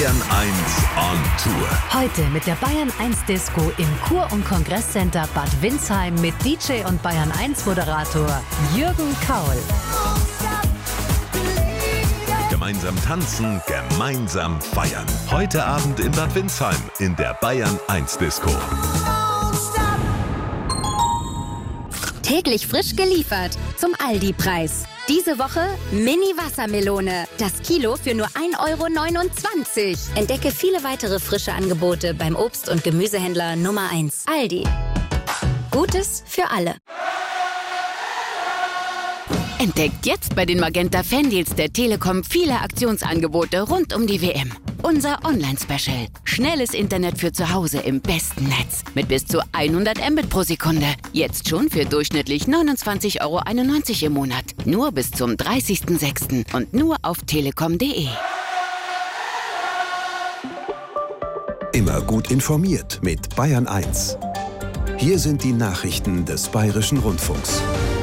Bayern 1 on Tour. Heute mit der Bayern 1 Disco im Kur- und Kongresscenter Bad Windsheim mit DJ und Bayern 1 Moderator Jürgen Kaul. Gemeinsam tanzen, gemeinsam feiern. Heute Abend in Bad Windsheim in der Bayern 1 Disco. Täglich frisch geliefert zum Aldi-Preis. Diese Woche Mini-Wassermelone. Das Kilo für nur 1,29 €. Entdecke viele weitere frische Angebote beim Obst- und Gemüsehändler Nummer 1. Aldi. Gutes für alle. Entdeckt jetzt bei den Magenta Fandeals der Telekom viele Aktionsangebote rund um die WM. Unser Online-Special. Schnelles Internet für zu Hause im besten Netz. Mit bis zu 100 Mbit pro Sekunde. Jetzt schon für durchschnittlich 29,91 € im Monat. Nur bis zum 30.06. und nur auf telekom.de. Immer gut informiert mit Bayern 1. Hier sind die Nachrichten des Bayerischen Rundfunks.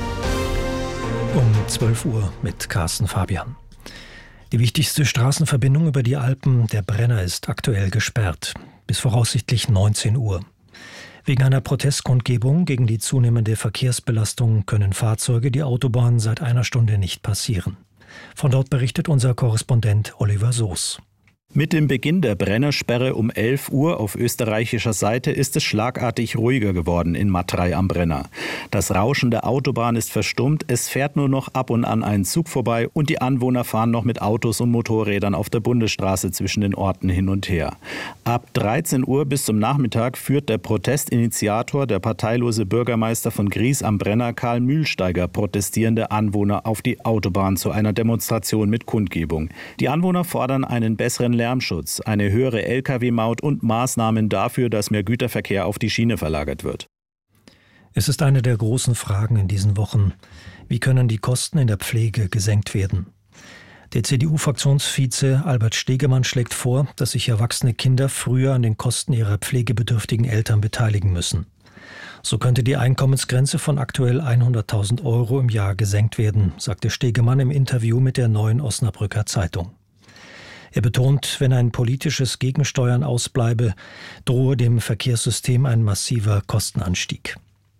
Um 12 Uhr mit Carsten Fabian. Die wichtigste Straßenverbindung über die Alpen, der Brenner, ist aktuell gesperrt. Bis voraussichtlich 19 Uhr. Wegen einer Protestkundgebung gegen die zunehmende Verkehrsbelastung können Fahrzeuge die Autobahn seit einer Stunde nicht passieren. Von dort berichtet unser Korrespondent Oliver Soos. Mit dem Beginn der Brennersperre um 11 Uhr auf österreichischer Seite ist es schlagartig ruhiger geworden in Matrei am Brenner. Das Rauschen der Autobahn ist verstummt, es fährt nur noch ab und an ein Zug vorbei und die Anwohner fahren noch mit Autos und Motorrädern auf der Bundesstraße zwischen den Orten hin und her. Ab 13 Uhr bis zum Nachmittag führt der Protestinitiator, der parteilose Bürgermeister von Gries am Brenner, Karl Mühlsteiger, protestierende Anwohner auf die Autobahn zu einer Demonstration mit Kundgebung. Die Anwohner fordern einen besseren Lärmschutz, eine höhere Lkw-Maut und Maßnahmen dafür, dass mehr Güterverkehr auf die Schiene verlagert wird. Es ist eine der großen Fragen in diesen Wochen. Wie können die Kosten in der Pflege gesenkt werden? Der CDU-Fraktionsvize Albert Stegemann schlägt vor, dass sich erwachsene Kinder früher an den Kosten ihrer pflegebedürftigen Eltern beteiligen müssen. So könnte die Einkommensgrenze von aktuell 100.000 € im Jahr gesenkt werden, sagte Stegemann im Interview mit der Neuen Osnabrücker Zeitung. Er betont, wenn ein politisches Gegensteuern ausbleibe, drohe dem Verkehrssystem ein massiver Kostenanstieg.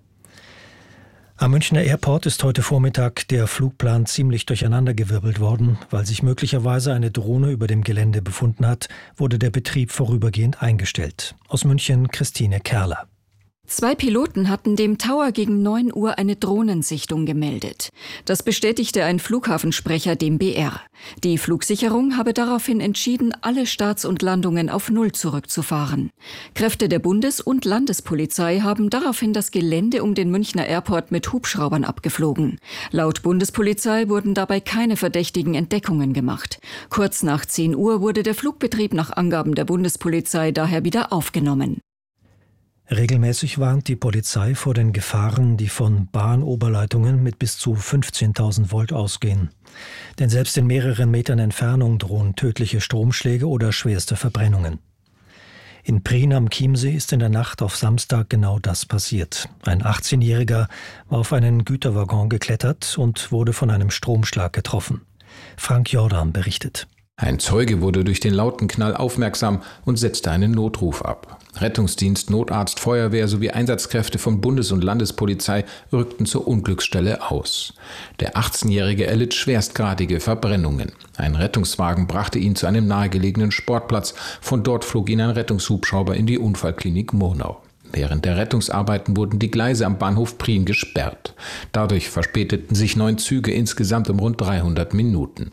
Am Münchner Airport ist heute Vormittag der Flugplan ziemlich durcheinandergewirbelt worden. Weil sich möglicherweise eine Drohne über dem Gelände befunden hat, wurde der Betrieb vorübergehend eingestellt. Aus München Christine Kerler. 2 Piloten hatten dem Tower gegen 9 Uhr eine Drohnensichtung gemeldet. Das bestätigte ein Flughafensprecher dem BR. Die Flugsicherung habe daraufhin entschieden, alle Starts und Landungen auf Null zurückzufahren. Kräfte der Bundes- und Landespolizei haben daraufhin das Gelände um den Münchner Airport mit Hubschraubern abgeflogen. Laut Bundespolizei wurden dabei keine verdächtigen Entdeckungen gemacht. Kurz nach 10 Uhr wurde der Flugbetrieb nach Angaben der Bundespolizei daher wieder aufgenommen. Regelmäßig warnt die Polizei vor den Gefahren, die von Bahnoberleitungen mit bis zu 15.000 Volt ausgehen. Denn selbst in mehreren Metern Entfernung drohen tödliche Stromschläge oder schwerste Verbrennungen. In Prien am Chiemsee ist in der Nacht auf Samstag genau das passiert. Ein 18-Jähriger war auf einen Güterwaggon geklettert und wurde von einem Stromschlag getroffen. Frank Jordan berichtet. Ein Zeuge wurde durch den lauten Knall aufmerksam und setzte einen Notruf ab. Rettungsdienst, Notarzt, Feuerwehr sowie Einsatzkräfte von Bundes- und Landespolizei rückten zur Unglücksstelle aus. Der 18-Jährige erlitt schwerstgradige Verbrennungen. Ein Rettungswagen brachte ihn zu einem nahegelegenen Sportplatz. Von dort flog ihn ein Rettungshubschrauber in die Unfallklinik Murnau. Während der Rettungsarbeiten wurden die Gleise am Bahnhof Prien gesperrt. Dadurch verspäteten sich 9 Züge insgesamt um rund 300 Minuten.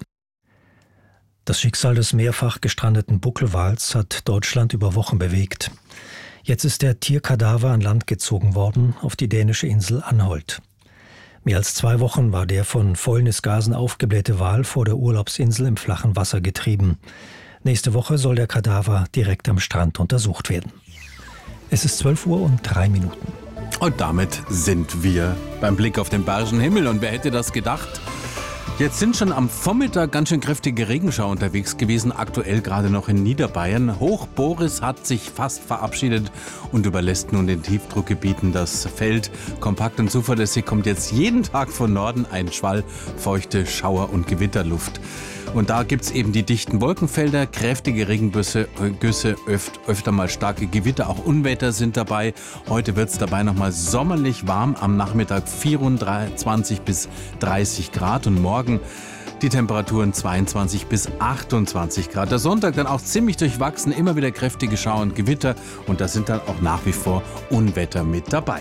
Das Schicksal des mehrfach gestrandeten Buckelwals hat Deutschland über Wochen bewegt. Jetzt ist der Tierkadaver an Land gezogen worden auf die dänische Insel Anholt. Mehr als 2 Wochen war der von Fäulnisgasen aufgeblähte Wal vor der Urlaubsinsel im flachen Wasser getrieben. Nächste Woche soll der Kadaver direkt am Strand untersucht werden. Es ist 12:03 Uhr. Und damit sind wir beim Blick auf den bayerischen Himmel. Und wer hätte das gedacht? Jetzt sind schon am Vormittag ganz schön kräftige Regenschauer unterwegs gewesen, aktuell gerade noch in Niederbayern. Hoch Boris hat sich fast verabschiedet und überlässt nun den Tiefdruckgebieten das Feld. Kompakt und zuverlässig kommt jetzt jeden Tag von Norden ein Schwall, feuchte Schauer- und Gewitterluft. Und da gibt es eben die dichten Wolkenfelder, kräftige Regengüsse, öfter mal starke Gewitter, auch Unwetter sind dabei. Heute wird es dabei nochmal sommerlich warm, am Nachmittag 24 bis 30 Grad und morgen die Temperaturen 22 bis 28 Grad. Der Sonntag dann auch ziemlich durchwachsen, immer wieder kräftige Schauer und Gewitter und da sind dann auch nach wie vor Unwetter mit dabei.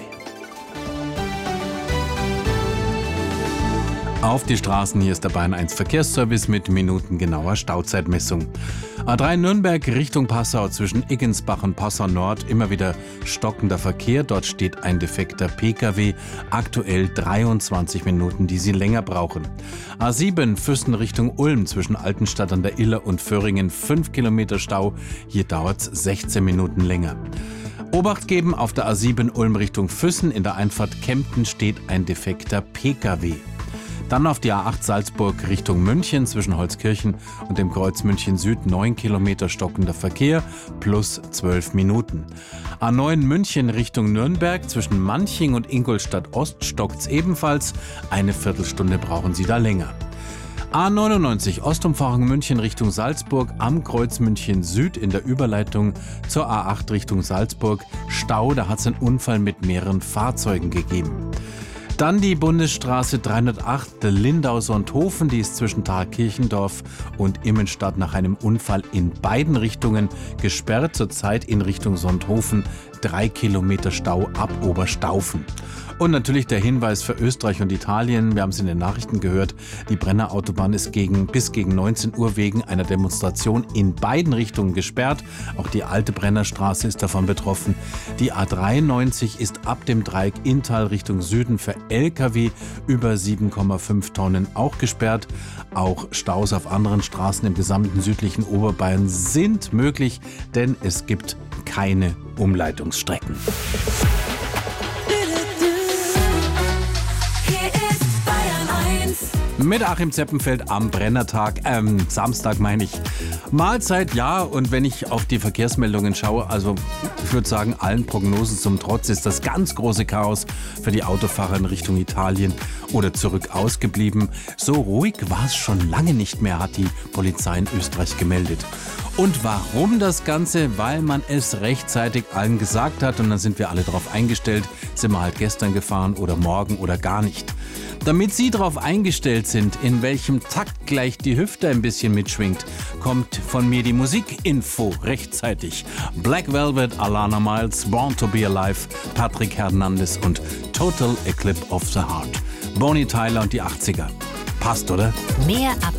Auf die Straßen, hier ist der Bayern 1 Verkehrsservice mit minutengenauer Stauzeitmessung. A3 Nürnberg Richtung Passau zwischen Iggensbach und Passau Nord immer wieder stockender Verkehr. Dort steht ein defekter Pkw, aktuell 23 Minuten, die Sie länger brauchen. A7 Füssen Richtung Ulm zwischen Altenstadt an der Iller und Föhringen 5 Kilometer Stau, hier dauert es 16 Minuten länger. Obacht geben auf der A7 Ulm Richtung Füssen, in der Einfahrt Kempten steht ein defekter Pkw. Dann auf die A8 Salzburg Richtung München zwischen Holzkirchen und dem Kreuz München Süd 9 Kilometer stockender Verkehr plus 12 Minuten. A9 München Richtung Nürnberg zwischen Manching und Ingolstadt Ost stockt's ebenfalls. Eine Viertelstunde brauchen Sie da länger. A99 Ostumfahrung München Richtung Salzburg am Kreuz München Süd in der Überleitung zur A8 Richtung Salzburg. Stau, da hat es einen Unfall mit mehreren Fahrzeugen gegeben. Dann die Bundesstraße 308 Lindau-Sonthofen, die ist zwischen Thalkirchendorf und Immenstadt nach einem Unfall in beiden Richtungen gesperrt. Zurzeit in Richtung Sonthofen 3 Kilometer Stau ab Oberstaufen. Und natürlich der Hinweis für Österreich und Italien, wir haben es in den Nachrichten gehört, die Brenner Autobahn ist bis gegen 19 Uhr wegen einer Demonstration in beiden Richtungen gesperrt. Auch die alte Brennerstraße ist davon betroffen. Die A93 ist ab dem Dreieck Inntal Richtung Süden für Lkw über 7,5 Tonnen auch gesperrt. Auch Staus auf anderen Straßen im gesamten südlichen Oberbayern sind möglich, denn es gibt keine Umleitungsstrecken. Mit Achim Zeppenfeld am Brennertag, Samstag meine ich. Mahlzeit, ja, und wenn ich auf die Verkehrsmeldungen schaue, also ich würde sagen, allen Prognosen zum Trotz ist das ganz große Chaos für die Autofahrer in Richtung Italien oder zurück ausgeblieben. So ruhig war es schon lange nicht mehr, hat die Polizei in Österreich gemeldet. Und warum das Ganze? Weil man es rechtzeitig allen gesagt hat und dann sind wir alle darauf eingestellt, sind wir halt gestern gefahren oder morgen oder gar nicht. Damit Sie darauf eingestellt sind, in welchem Takt gleich die Hüfte ein bisschen mitschwingt, kommt von mir die Musikinfo rechtzeitig. Black Velvet, Alana Miles, Born to be Alive, Patrick Hernandez und Total Eclipse of the Heart. Bonnie Tyler und die 80er. Passt, oder? Mehr ab